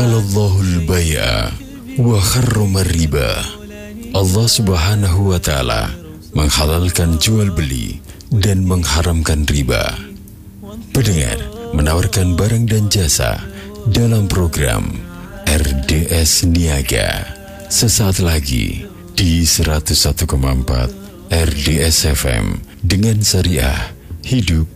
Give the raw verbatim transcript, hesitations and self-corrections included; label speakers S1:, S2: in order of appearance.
S1: Ahallallahul bai'a wa harrama riba. Allah Subhanahu wa taala menghalalkan jual beli dan mengharamkan riba. Pendengar menawarkan barang dan jasa dalam program R D S Niaga. Sesaat lagi di seratus satu koma empat R D S F M dengan syariah hidup